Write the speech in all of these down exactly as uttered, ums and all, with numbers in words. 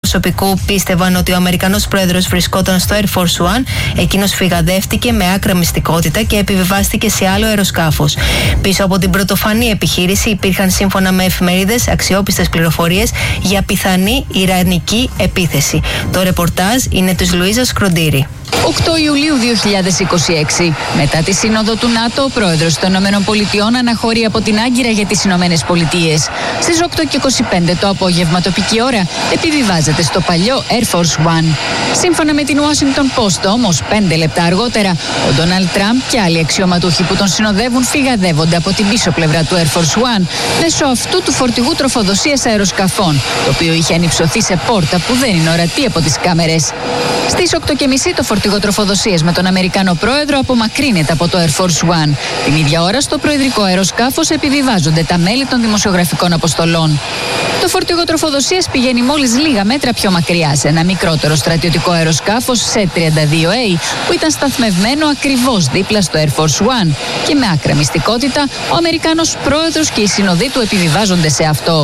προσωπικού πίστευαν ότι ο Αμερικανός πρόεδρος βρισκόταν στο Air Force One, εκείνος φυγαδεύτηκε με άκρα μυστικότητα και επιβιβάστηκε σε άλλο αεροσκάφος. Πίσω από την πρωτοφανή επιχείρηση υπήρχαν, σύμφωνα με εφημερίδες, αξιόπιστες πληροφορίες για πιθανή ιρανική επίθεση. Το ρεπορτάζ είναι της Λουίζας Κροντήρη. οκτώ Ιουλίου δύο χιλιάδες είκοσι έξι. Μετά τη σύνοδο του ΝΑΤΟ, ο πρόεδρος των ΗΠΑ αναχωρεί από την Άγκυρα για τις ΗΠΑ. Στις οκτώ και είκοσι πέντε το απόγευμα τοπική ώρα επιβιβάζεται στο παλιό Air Force One. Σύμφωνα με την Washington Post όμως, πέντε λεπτά αργότερα, ο Ντόναλντ Τραμπ και άλλοι αξιωματούχοι που τον συνοδεύουν φυγαδεύονται από την πίσω πλευρά του Air Force One μέσω αυτού του φορτηγού τροφοδοσίας αεροσκαφών, το οποίο είχε ανυψωθεί σε πόρτα που δεν είναι ορατή από τις κάμερες. Στις οκτώ και μισή το φορτηγό τροφοδοσίας με τον Αμερικανό πρόεδρο απομακρύνεται από το Air Force One. Την ίδια ώρα στο προεδρικό αεροσκάφος επιβιβάζονται τα μέλη των δημοσιογραφικών αποστολών. Το φορτηγό τροφοδοσίας πηγαίνει μόλις λίγα μέτρα πιο μακριά σε ένα μικρότερο στρατιωτικό αεροσκάφος σι τριάντα δύο έι που ήταν σταθμευμένο ακριβώς δίπλα στο Air Force One και με άκρα μυστικότητα ο Αμερικανός πρόεδρος και οι συνοδοί του επιβιβάζονται σε αυτό.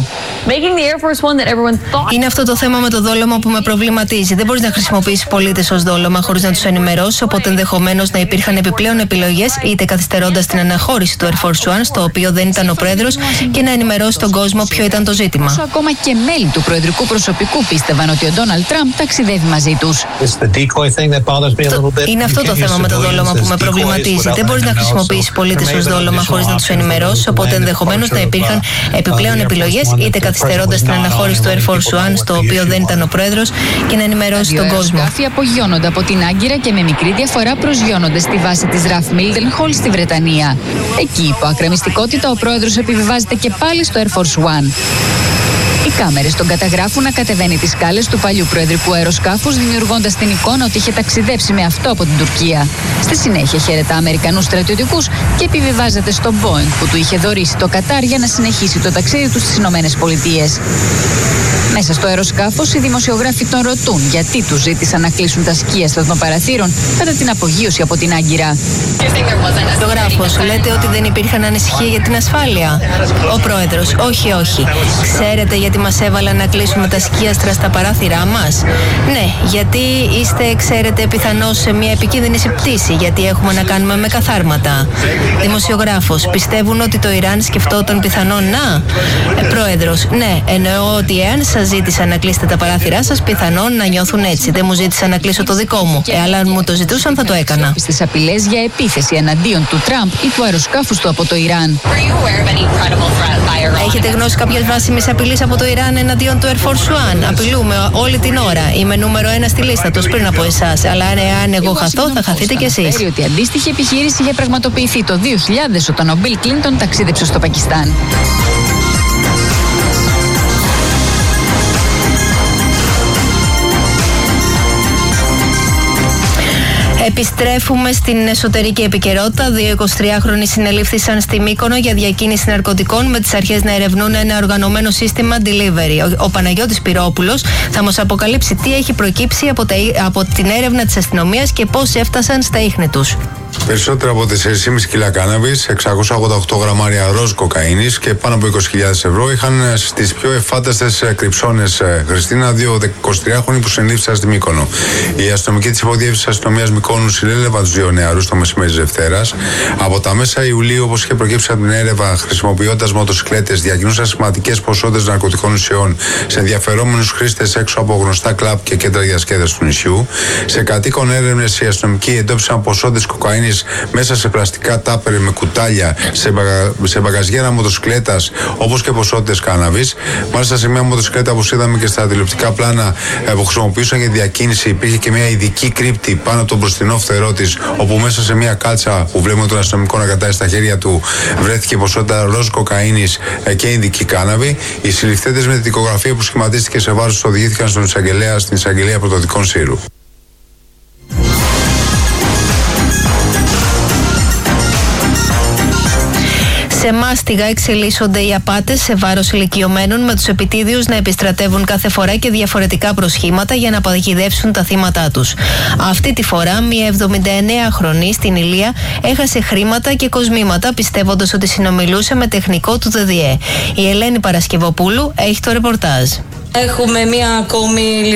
Είναι αυτό το θέμα με το δόλωμα που με προβληματίζει. Δεν μπορείς να χρησιμοποιήσεις πολίτες ως δόλωμα χωρίς να τους ενημερώσεις, οπότε ενδεχομένως να υπήρχαν επιπλέον επιλογές, είτε καθυστερώντας την αναχώρηση του Air Force One, στο οποίο δεν ήταν ο πρόεδρος, και να ενημερώσει τον κόσμο ποιο ήταν το ζήτημα. Όσο ακόμα και μέλη του προεδρικού προσωπικού πίστευαν ότι ο Ντόναλντ Τραμπ ταξιδεύει μαζί τους. Είναι αυτό το θέμα με το δόλωμα που με προβληματίζει. Δεν μπορείς να χρησιμοποιήσεις πολίτες ως δόλωμα χωρίς να τους ενημερώσεις, οπότε ενδεχομένως να υπήρχαν επιπλέον επιλογές, είτε καθυστερώντας την αναχώρηση του Air Force One, στο οποίο δεν ήταν ο πρόεδρος, και να ενημερώσει τον κόσμο. Οι αεροσκάφοι απογειώνονται από την Άγκυρα και με μικρή διαφορά προσγειώνονται στη βάση της Ραφ Μίλντενχολ στη Βρετανία. Εκεί, υπό άκρα μυστικότητα, ο πρόεδρος επιβιβάζεται και πάλι στο Air Force One. Οι κάμερες τον καταγράφουν να κατεβαίνει τις σκάλες του παλιού προεδρικού αεροσκάφους, δημιουργώντας την εικόνα ότι είχε ταξιδέψει με αυτό από την Τουρκία. Στη συνέχεια χαιρετά Αμερικανούς στρατιωτικούς και επιβιβάζεται στο Boeing που του είχε δωρήσει το Κατάρ για να συνεχίσει το ταξίδι του στις Ηνωμένες Πολιτείες. Μέσα στο αεροσκάφος, οι δημοσιογράφοι τον ρωτούν γιατί τους ζήτησαν να κλείσουν τα σκίαστα των παραθύρων κατά την απογείωση από την Άγκυρα. Φωτογράφος, λέτε ότι δεν υπήρχαν ανησυχία για την ασφάλεια. Ο πρόεδρος, όχι, όχι. Ξέρετε γιατί μας έβαλαν να κλείσουμε τα σκίαστρα στα παράθυρά μας? Ναι, γιατί είστε, ξέρετε, πιθανώς σε μια επικίνδυνη πτήση, γιατί έχουμε να κάνουμε με καθάρματα. Δημοσιογράφος, πιστεύουν ότι το Ιράν σκεφτόταν πιθανόν να? Ε, πρόεδρος, ναι, εννοώ ότι εάν σας ζήτησαν να κλείσετε τα παράθυρά σας, πιθανόν να νιώθουν έτσι. Δεν μου ζήτησαν να κλείσω το δικό μου. Ε, αλλά αν μου το ζητούσαν, θα το έκανα. Στις απειλές για επίθεση εναντίον του Τραμπ ή του αεροσκάφους του από το Ιράν. Έχετε γνώση κάποιας βάσιμης απειλής από το Ιράν εναντίον του Air Force One? Απειλούμε όλη την ώρα. Είμαι νούμερο ένα στη λίστα τους πριν από εσάς. Αλλά αν εγώ χαθώ, θα χαθείτε κι εσείς. Αναφέρει ότι αντίστοιχη επιχείρηση είχε πραγματοποιηθεί το δύο χιλιάδες όταν ο Μπιλ Κλίντον ταξίδεψε στο Πακιστάν. Επιστρέφουμε στην εσωτερική επικαιρότητα. Δύο εικοσιτριάχρονοι συνελήφθησαν στη Μύκονο για διακίνηση ναρκωτικών, με τις αρχές να ερευνούν ένα οργανωμένο σύστημα delivery. Ο, ο Παναγιώτης Πυρόπουλος θα μας αποκαλύψει τι έχει προκύψει από, τα, από την έρευνα της αστυνομίας και πώς έφτασαν στα ίχνη τους. Περισσότερα από τέσσερα κόμμα πέντε κιλά κάναβης, εξακόσια ογδόντα οκτώ γραμμάρια ροζ κοκαίνης και πάνω από είκοσι χιλιάδες ευρώ είχαν στις πιο εφάνταστες κρυψώνες. Χριστίνα, δύο εικοσιτριάχρονοι που συνελήφθησαν στη Μύκονο. Η αστυνομική της υποδιεύθυνσης αστυνομίας Μυκόνου συνέλαβαν τους δύο νεαρούς το μεσημέρι της Δευτέρας. Από τα μέσα Ιουλίου, όπως είχε προκύψει από την έρευνα, χρησιμοποιώντας μοτοσυκλέτες, διακινούσαν σημαντικές ποσότητες ναρκωτικών ουσιών σε ενδιαφερόμενους χρήστες έξω από γνωστά κλαμπ και κέντρα διασκέδασης του νησιού. Σε κατοίκον έρευνες, οι αστυνομικοί εντόπισαν ποσότητες κοκαίνης μέσα σε πλαστικά τάπερ με κουτάλια, σε, μπαγα, σε μπαγαζιέρα μοτοσυκλέτας, όπως και ποσότητες κάναβης. Μάλιστα, σε μια μοτοσυκλέτα, όπως είδαμε και στα τηλεοπτικά πλάνα που χρησιμοποιούσαν για διακίνηση, υπήρχε και μια ειδική κρύπτη πάνω από τον μπροστινό φτερό της, όπου μέσα σε μια κάλτσα που βλέπουμε τον αστυνομικό να κατάει στα χέρια του βρέθηκε ποσότητα ροζ κοκαίνης και ειδική κάναβη. Οι συλληφθέντες με τη δικογραφία που σχηματίστηκε σε βάρος τους οδηγήθηκαν στον εισαγγελέα στην εισαγγελία πρωτοδικών Σύρου. Σε μάστιγα εξελίσσονται οι απάτες σε βάρος ηλικιωμένων, με τους επιτίδιους να επιστρατεύουν κάθε φορά και διαφορετικά προσχήματα για να παγιδεύσουν τα θύματα τους. Αυτή τη φορά, μια εβδομηνταεννέαχρονη στην Ηλία έχασε χρήματα και κοσμήματα, πιστεύοντας ότι συνομιλούσε με τεχνικό του ΔΔΕ. Η Ελένη Παρασκευοπούλου έχει το ρεπορτάζ. Έχουμε μια ακόμη